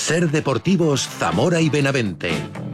Ser Deportivos Zamora y Benavente.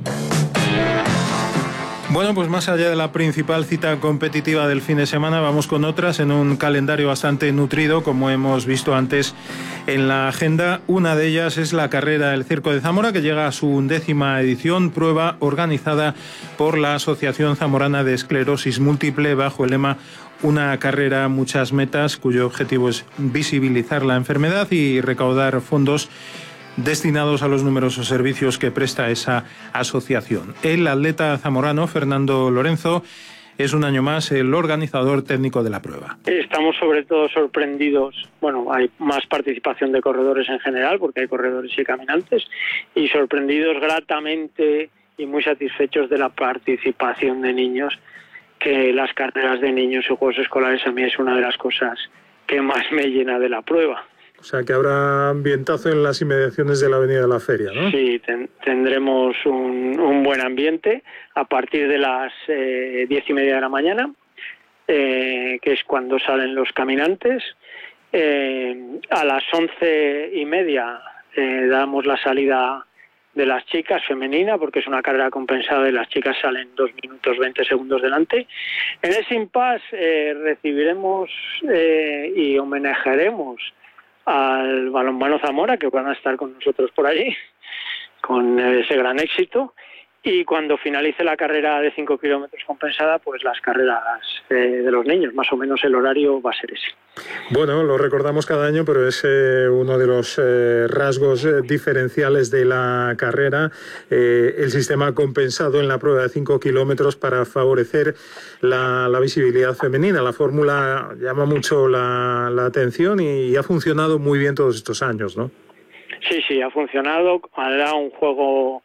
Bueno, pues más allá de la principal cita competitiva del fin de semana, vamos con otras en un calendario bastante nutrido, como hemos visto antes en la agenda. Una de ellas es la carrera del Circo de Zamora, que llega a su 11ª edición, prueba organizada por la Asociación Zamorana de Esclerosis Múltiple bajo el lema Una carrera, muchas metas, cuyo objetivo es visibilizar la enfermedad y recaudar fondos destinados a los numerosos servicios que presta esa asociación. El atleta zamorano Fernando Lorenzo es un año más el organizador técnico de la prueba. Estamos sobre todo sorprendidos, hay más participación de corredores en general, porque hay corredores y caminantes, y sorprendidos gratamente y muy satisfechos de la participación de niños, que las carreras de niños y juegos escolares a mí es una de las cosas que más me llena de la prueba. O sea, que habrá ambientazo en las inmediaciones de la Avenida de la Feria, ¿no? Sí, tendremos un buen ambiente a partir de las 10:30 de la mañana, que es cuando salen los caminantes. A las 11:30 damos la salida de las chicas femenina, porque es una carrera compensada y las chicas salen 2 minutos 20 segundos delante. En ese impasse recibiremos y homenajearemos al Balonmano Zamora, que van a estar con nosotros por allí, con ese gran éxito. Y cuando finalice la carrera de 5 kilómetros compensada, pues las carreras de los niños, más o menos el horario va a ser ese. Bueno, lo recordamos cada año, pero es uno de los rasgos diferenciales de la carrera, el sistema compensado en la prueba de 5 kilómetros para favorecer la visibilidad femenina. La fórmula llama mucho la atención y ha funcionado muy bien todos estos años, ¿no? Sí, ha funcionado. Hará un juego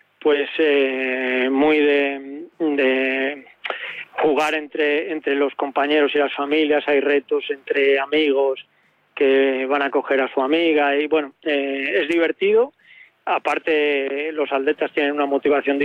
muy de jugar entre los compañeros y las familias. Hay retos entre amigos que van a coger a su amiga y es divertido. Aparte, los atletas tienen una motivación